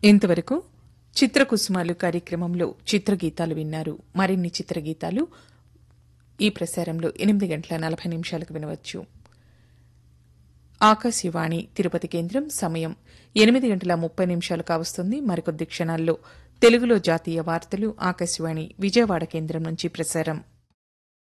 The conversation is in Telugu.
ఇంతవరకు చిత్రకుసుమాలు కార్యక్రమంలో చిత్రగీతాలు విన్నారు. మరిన్ని చిత్రగీతాలు ఈ ప్రసారంలో 8:40 వినవచ్చు. ఆకాశవాణి తిరుపతి కేంద్రం సమయం 8:30 కావస్తుంది. మరికొద్ది క్షణాల్లో తెలుగులో జాతీయ వార్తలు ఆకాశవాణి విజయవాడ కేంద్రం నుంచి ప్రసారం.